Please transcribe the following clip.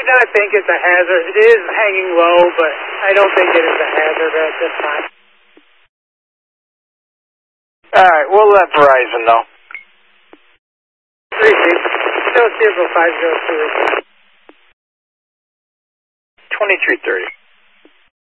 not think it's a hazard. It is hanging low, but I don't think it is a hazard at this time. All right, we'll let Verizon know. 3 feet. Still 0502. 2330.